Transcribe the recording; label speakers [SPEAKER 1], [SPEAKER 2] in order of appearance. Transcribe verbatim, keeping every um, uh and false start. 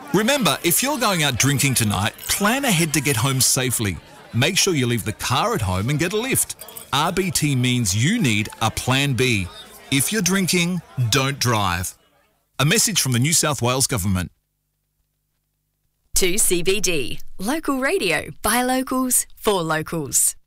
[SPEAKER 1] Remember, if you're going out drinking tonight, plan ahead to get home safely. Make sure you leave the car at home and get a lift. R B T means you need a plan B. If you're drinking, don't drive. A message from the New South Wales Government.
[SPEAKER 2] two C B D. Local radio by locals for locals.